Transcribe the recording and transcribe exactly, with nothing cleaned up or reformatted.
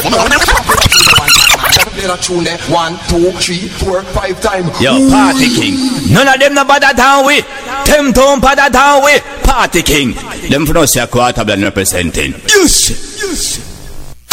One, two, three, four, five times. Yo, Party King. None of them no bother down with. Them don't bother down with. Party King. Them for no say a quarter band representing. Yes, yes.